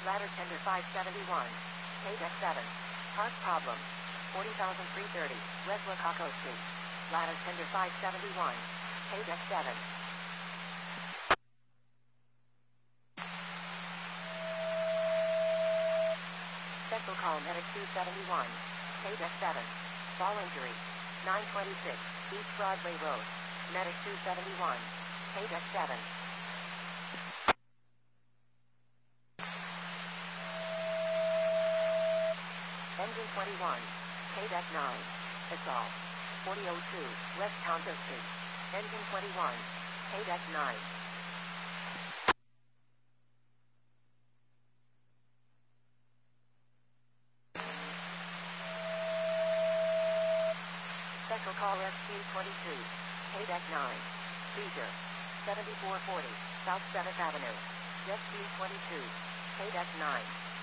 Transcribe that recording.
Ladder tender 571. KDEC 7. Park problem. 40,330. West Wakako Street. Ladder tender 571. KDEC 7. Central call medic 271. KDEC 7. Fall injury. 926. East Broadway Road. Medic 271. KDEC 7. Engine 21. KDEC 9. Assault. 4002. West Tonto Street. Engine 21. KDEC 9. Special call SQ-22. KDEC 9. Seizure. 7440. South 7th Avenue. SQ-22. KDEC 9.